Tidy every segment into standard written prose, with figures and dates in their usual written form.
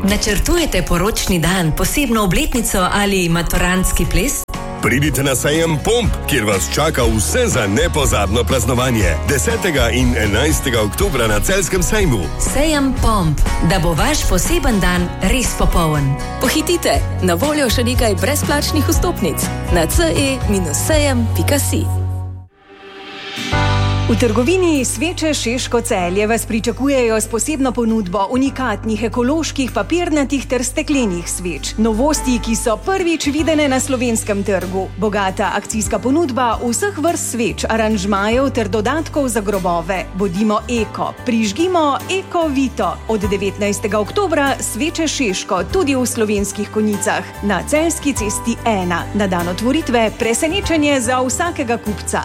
Načrtujete poročni dan, posebno obletnico ali maturantski ples? Pridite na sejem Pomp, kjer vas čaka vse za nepozabno praznovanje. 10. in 11. oktobra na Celjskem sejmu. Sejem Pomp, da bo vaš poseben dan res popoln. Pohitite, na voljo še nekaj brezplačnih vstopnic na ce-sejem.si. V trgovini Sveče Šeško Celje vas pričakujejo s posebno ponudbo unikatnih ekoloških papirnatih ter steklenih sveč. Novosti, ki so prvič videne na slovenskem trgu. Bogata akcijska ponudba vseh vrst sveč, aranžmajev ter dodatkov za grobove. Bodimo eko, prižgimo Eko Vito. Od 19. oktobra Sveče Šeško tudi v Slovenskih Konjicah na Celjski cesti 1. Na dan otvoritve presenečenje za vsakega kupca.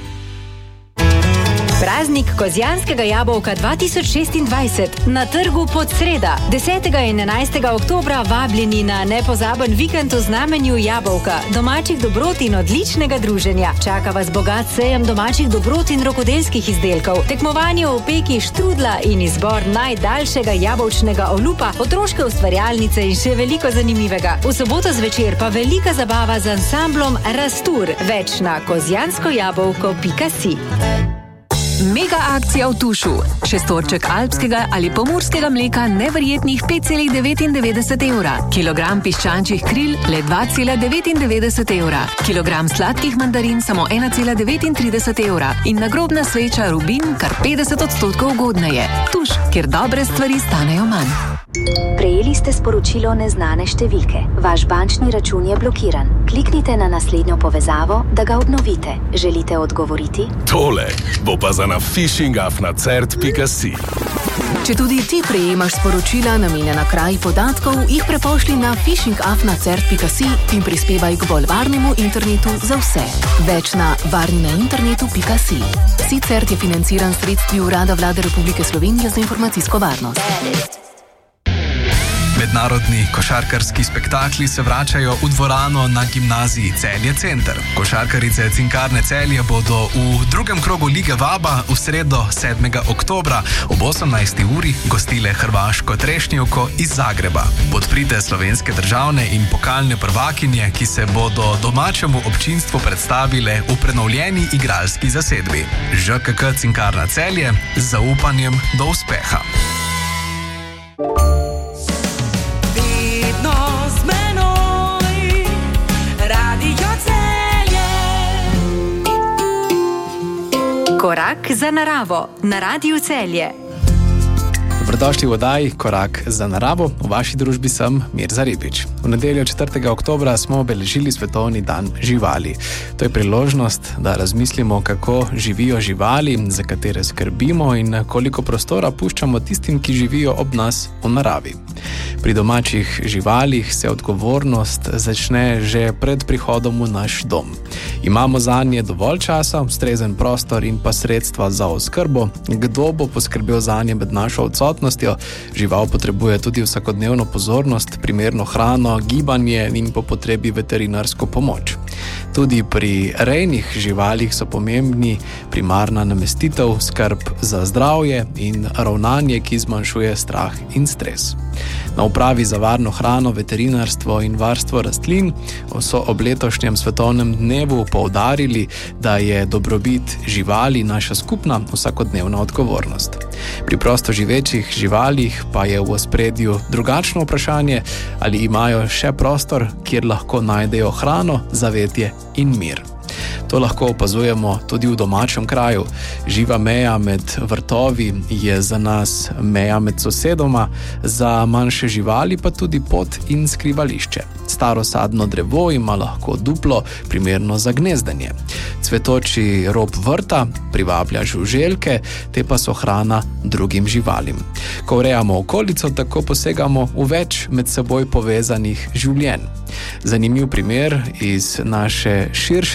Praznik kozjanskega jabolka 2026 na trgu Podsreda. 10. in 11. oktobra vabljeni na nepozaben vikend v znamenju jabolka, domačih dobrot in odličnega druženja. Čaka vas bogat sejem domačih dobrot in rokodelskih izdelkov, tekmovanje v peki štrudla in izbor najdaljšega jabolčnega olupa, otroške ustvarjalnice in še veliko zanimivega. V soboto zvečer pa velika zabava z ansamblom Rastur. Več na kozjanskojabolko.si. Mega akcija v Tušu. Šestorček alpskega ali pomurskega mleka neverjetnih 5,99 evra. Kilogram piščančjih kril le 2,99 evra. Kilogram sladkih mandarin samo 1,39 evra. In nagrobna sveča Rubin kar 50% ugodneje. Tuš, kjer dobre stvari stanejo manj. Prejeli ste sporočilo neznane številke. Vaš bančni račun je blokiran. Kliknite na naslednjo povezavo, da ga obnovite. Želite odgovoriti? Tole bo pa za na phishingafnacert.si. Če tudi ti prejemaš sporočila namenjena kraji podatkov, jih prepošli na phishingafnacert.si in prispevaj k bolj varnemu internetu za vse. Več na varninainternetu.si. Cert je financiran sredstvi Urada Vlade Republike Slovenije za informacijsko varnost. Mednarodni košarkarski spektakli se vračajo v dvorano na gimnaziji Celje Center. Košarkarice Cinkarne Celje bodo v drugem krogu Lige Vaba v sredo 7. oktobra ob 18. uri gostile hrvaško Trešnjevko iz Zagreba. Podprite slovenske državne in pokalne prvakinje, ki se bodo domačemu občinstvu predstavile v prenovljeni igralski zasedbi. ŽKK Cinkarna Celje z zaupanjem do uspeha. Korak za naravo na Radiu Celje. Dobrodošli v oddaji Korak za naravo. V vaši družbi sem Mirza Ribič. V nedeljo 4. oktobra smo obeležili Svetovni dan živali. To je priložnost, da razmislimo, kako živijo živali, za katere skrbimo in koliko prostora puščamo tistim, ki živijo ob nas v naravi. Pri domačih živalih se odgovornost začne že pred prihodom v naš dom. Imamo zanje dovolj časa, ustrezen prostor in pa sredstva za oskrbo. Kdo bo poskrbel zanje med našo odsotnostjo? Žival potrebuje tudi vsakodnevno pozornost, primerno hrano, gibanje in po potrebi veterinarsko pomoč. Tudi pri rejnih živalih so pomembni primarna namestitev, skrb za zdravje in ravnanje, ki zmanjšuje strah in stres. Na Upravi za varno hrano, veterinarstvo in varstvo rastlin so ob letošnjem svetovnem dnevu poudarili, da je dobrobit živali naša skupna vsakodnevna odgovornost. Pri prostoživečih živalih pa je v ospredju drugačno vprašanje, ali imajo še prostor, kjer lahko najdejo hrano, zavetje in mir. To lahko opazujemo tudi v domačem kraju. Živa meja med vrtovi je za nas meja med sosedoma, za manjše živali pa tudi pot in skrivališče. Staro sadno drevo ima lahko duplo, primerno za gnezdenje. Cvetoči rob vrta privablja žuželke, te pa so hrana drugim živalim. Ko urejamo okolico, tako posegamo v več med seboj povezanih življenj. Zanimiv primer iz naše širše regije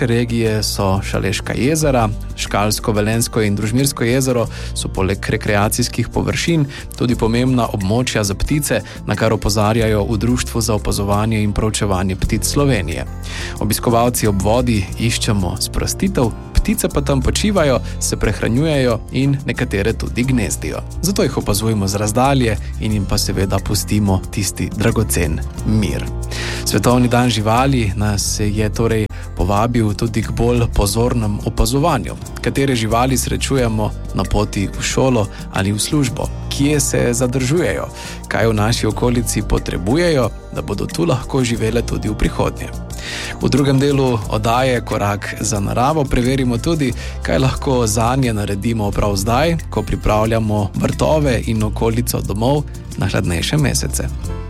destinacije so Šaleška jezera, Škalsko, Velenjsko in Družmirsko jezero so poleg rekreacijskih površin tudi pomembna območja za ptice, na kar opozarjajo v Društvu za opazovanje in proučevanje ptic Slovenije. Obiskovalci ob vodi iščemo sprostitev, ptice pa tam počivajo, se prehranjujejo in nekatere tudi gnezdijo. Zato jih opazujemo z razdalje in jim pa seveda pustimo tisti dragocen mir. Svetovni dan živali nas je torej povabil tudi k bolj pozornem opazovanju, katere živali srečujemo na poti v šolo ali v službo, kje se zadržujejo, kaj v naši okolici potrebujejo, da bodo tu lahko živele tudi v prihodnje. V drugem delu oddaje Korak za naravo preverimo tudi, kaj lahko zanje naredimo prav zdaj, ko pripravljamo vrtove in okolico domov na hladnejše mesece.